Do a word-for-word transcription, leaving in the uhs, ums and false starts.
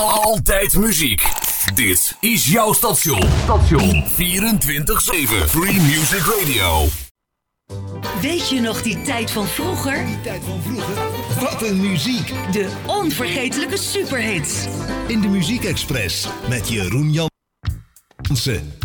Altijd muziek. Dit is jouw station. Station vierentwintig zeven. Free Music Radio. Weet je nog die tijd van vroeger? Die tijd van vroeger? Wat een muziek! De onvergetelijke superhits. In de Muziek Express met Jeroen Jansen.